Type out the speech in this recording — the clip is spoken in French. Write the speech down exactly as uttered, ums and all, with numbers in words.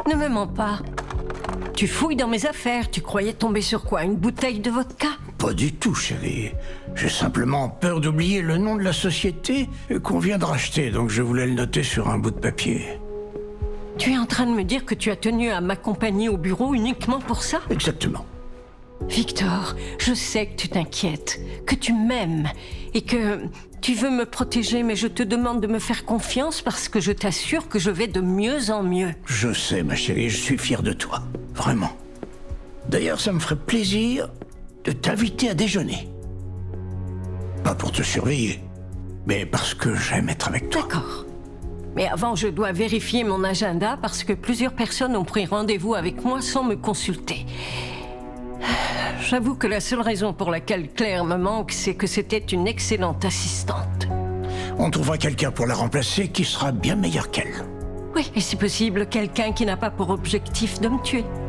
Ne me mens pas. Tu fouilles dans mes affaires. Tu croyais tomber sur quoi? Une bouteille de vodka? Pas du tout, chérie. J'ai simplement peur d'oublier le nom de la société qu'on vient de racheter, donc je voulais le noter sur un bout de papier. Tu es en train de me dire que tu as tenu à m'accompagner au bureau uniquement pour ça? Exactement. Victor, je sais que tu t'inquiètes, que tu m'aimes et que tu veux me protéger, mais je te demande de me faire confiance parce que je t'assure que je vais de mieux en mieux. Je sais, ma chérie, je suis fier de toi. Vraiment. D'ailleurs, ça me ferait plaisir de t'inviter à déjeuner. Pas pour te surveiller, mais parce que j'aime être avec toi. D'accord. Mais avant, je dois vérifier mon agenda parce que plusieurs personnes ont pris rendez-vous avec moi sans me consulter. J'avoue que la seule raison pour laquelle Claire me manque, c'est que c'était une excellente assistante. On trouvera quelqu'un pour la remplacer qui sera bien meilleur qu'elle. Oui, et si possible, quelqu'un qui n'a pas pour objectif de me tuer.